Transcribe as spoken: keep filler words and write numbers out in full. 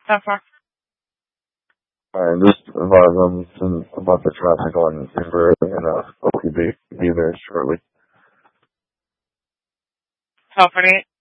So far. Alright, just advise them about the traffic on Denver and uh, O P B. Be there shortly. twelve forty-eight.